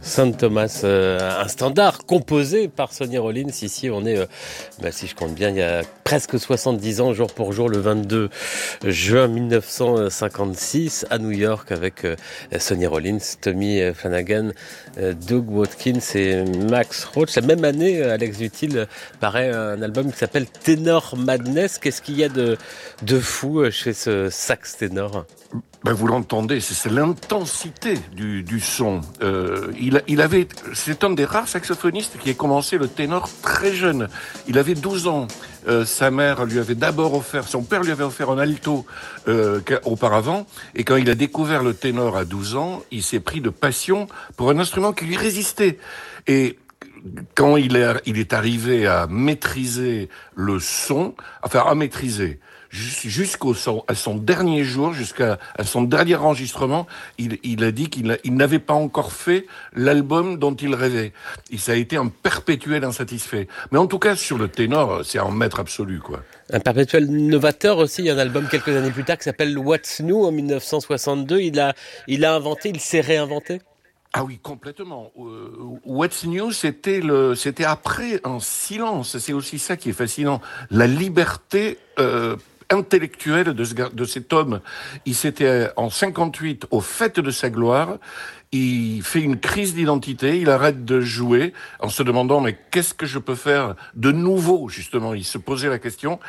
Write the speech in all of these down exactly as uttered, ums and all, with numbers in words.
Saint Thomas, euh, un standard composé par Sonny Rollins. Ici, on est, euh, bah, si je compte bien, il y a presque soixante-dix ans, jour pour jour, le vingt-deux juin mille neuf cent cinquante-six, à New York, avec euh, Sonny Rollins, Tommy Flanagan, euh, Doug Watkins et Max Roach. La même année, Alex Duthil, paraît un album qui s'appelle Tenor Madness. Qu'est-ce qu'il y a de, de fou chez ce sax ténor ? Ben vous l'entendez, c'est, c'est l'intensité du, du son. Euh, il, il avait, c'est un des rares saxophonistes qui a commencé le ténor très jeune. Il avait douze ans. Euh, sa mère lui avait d'abord offert, son père lui avait offert un alto euh, auparavant. Et quand il a découvert le ténor à douze ans, il s'est pris de passion pour un instrument qui lui résistait. Et quand il est, il est arrivé à maîtriser le son, enfin à maîtriser, jusqu'au son, à son dernier jour, jusqu'à à son dernier enregistrement, il, il a dit qu'il a, il n'avait pas encore fait l'album dont il rêvait. Et ça a été un perpétuel insatisfait. Mais en tout cas, sur le ténor, c'est un maître absolu, quoi. Un perpétuel novateur aussi. Il y a un album quelques années plus tard qui s'appelle What's New en dix-neuf cent soixante-deux. Il a, il a inventé, il s'est réinventé. Ah oui, complètement. Euh, What's New, c'était le, c'était après un silence. C'est aussi ça qui est fascinant. La liberté euh, intellectuelle de, ce, de cet homme. Il s'était en cinquante-huit, au fait de sa gloire, il fait une crise d'identité, il arrête de jouer en se demandant mais qu'est-ce que je peux faire de nouveau, justement. Il se posait la question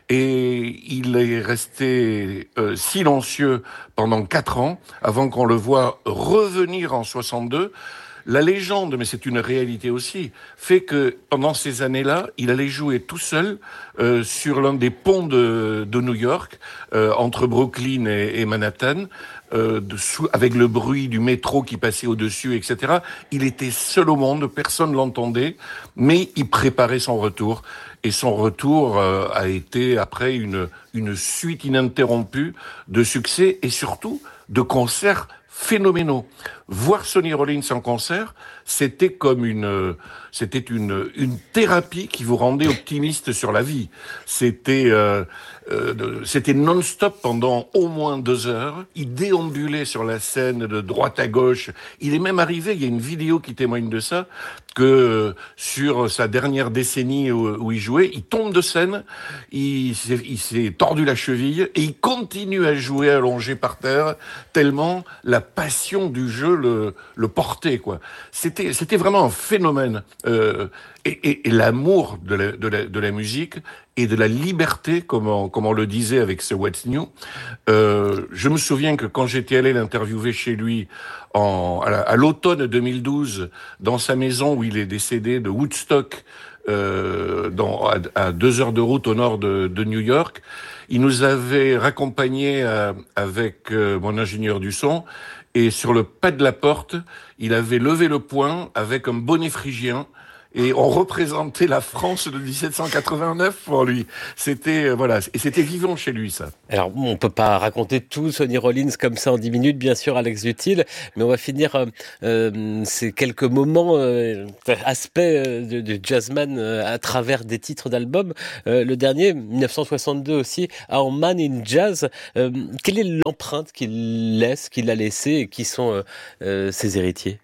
et il est resté euh, silencieux pendant quatre ans avant qu'on le voit revenir en soixante-deux. La légende, mais c'est une réalité aussi, fait que pendant ces années-là, il allait jouer tout seul euh, sur l'un des ponts de, de New York, euh, entre Brooklyn et, et Manhattan, euh, de sous, avec le bruit du métro qui passait au-dessus, et cetera. Il était seul au monde, personne ne l'entendait, mais il préparait son retour. Et son retour euh, a été après une, une suite ininterrompue de succès et surtout de concerts phénoménaux. Voir Sonny Rollins en concert, c'était comme une, c'était une, une thérapie qui vous rendait optimiste sur la vie. C'était, euh, euh, c'était non-stop pendant au moins deux heures. Il déambulait sur la scène de droite à gauche. Il est même arrivé, il y a une vidéo qui témoigne de ça, que euh, sur sa dernière décennie où, où il jouait, il tombe de scène, il s'est, il s'est tordu la cheville et il continue à jouer allongé par terre tellement la passion du jeu le, le portait, quoi. C'était, c'était vraiment un phénomène. Euh, et, et, et l'amour de la, de, la, de la musique et de la liberté, comme on, comme on le disait avec ce What's New. Euh, je me souviens que quand j'étais allé l'interviewer chez lui en, à, la, à l'automne deux mille douze, dans sa maison où il est décédé de Woodstock, euh, dans, à, à deux heures de route au nord de, de New York, il nous avait raccompagnés euh, avec euh, mon ingénieur du son. Et sur le pas de la porte, il avait levé le poing avec un bonnet phrygien. Et on représentait la France de dix-sept cent quatre-vingt-neuf pour lui. C'était, euh, voilà, et c'était vivant chez lui, ça. Alors, on peut pas raconter tout Sonny Rollins comme ça en dix minutes, bien sûr, Alex Duthil, mais on va finir euh, euh, ces quelques moments, euh, aspects euh, de, de jazzman euh, à travers des titres d'albums. Euh, le dernier, dix-neuf cent soixante-deux aussi, Our Man in Jazz. Euh, quelle est l'empreinte qu'il laisse, qu'il a laissée, et qui sont euh, euh, ses héritiers?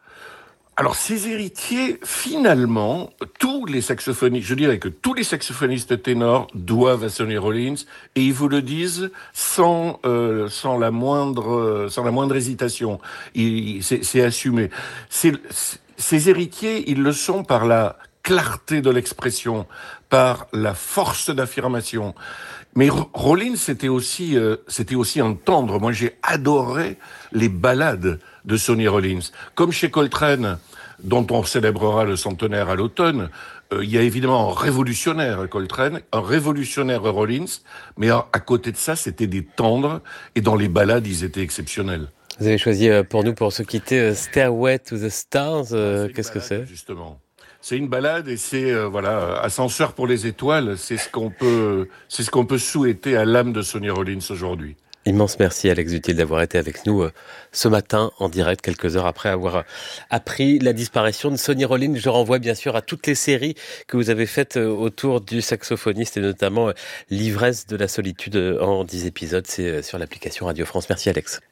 Alors, ces héritiers, finalement, tous les saxophonistes, je dirais que tous les saxophonistes ténors doivent à Sonny Rollins, et ils vous le disent sans, euh, sans la moindre, sans la moindre hésitation. Il, c'est, c'est assumé. C'est, ces héritiers, ils le sont par la clarté de l'expression, par la force d'affirmation. Mais Rollins, c'était aussi, euh, c'était aussi un tendre. Moi, j'ai adoré les ballades de Sonny Rollins. Comme chez Coltrane, dont on célébrera le centenaire à l'automne, euh, il y a évidemment un révolutionnaire Coltrane, un révolutionnaire Rollins, mais à, à côté de ça, c'était des tendres, et dans les ballades, ils étaient exceptionnels. Vous avez choisi pour nous, pour se quitter, Stairway to the Stars. Euh, c'est qu'est-ce balade, que c'est? Justement. C'est une balade et c'est euh, voilà, ascenseur pour les étoiles. C'est ce qu'on peut, c'est ce qu'on peut souhaiter à l'âme de Sonny Rollins aujourd'hui. Immense merci Alex Duthil d'avoir été avec nous euh, ce matin en direct, quelques heures après avoir appris la disparition de Sonny Rollins. Je renvoie bien sûr à toutes les séries que vous avez faites euh, autour du saxophoniste et notamment euh, L'ivresse de la solitude euh, en dix épisodes. C'est euh, sur l'application Radio France. Merci Alex.